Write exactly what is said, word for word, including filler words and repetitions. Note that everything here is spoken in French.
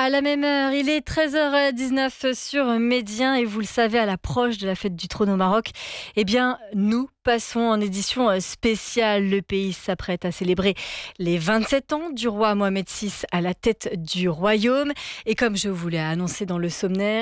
À la même heure, il est treize heures dix-neuf sur Médien et vous le savez, à l'approche de la fête du trône au Maroc, eh bien, nous passons en édition spéciale. Le pays s'apprête à célébrer les vingt-sept ans du roi Mohamed six à la tête du royaume. Et comme je vous l'ai annoncé dans le sommaire,